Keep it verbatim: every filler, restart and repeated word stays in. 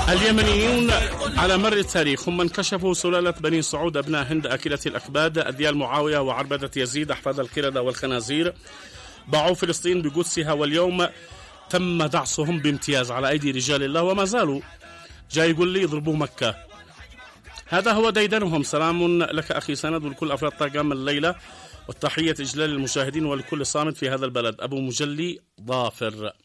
اليمنيون على مر التاريخ هم من كشفوا سلالة بني سعود أبناء هند أكلة الأكباد أذيال معاوية وعربدة يزيد أحفاد القردة والخنازير، باعوا فلسطين بقدسها، واليوم تم دعسهم بامتياز على أيدي رجال الله وما زالوا. جاي يقول لي يضربوا مكة. هذا هو ديدنهم. سلام لك أخي سند ولكل أفراد طاقم الليلة، والتحية إجلال المشاهدين ولكل صامت في هذا البلد. أبو مجلي ظافر.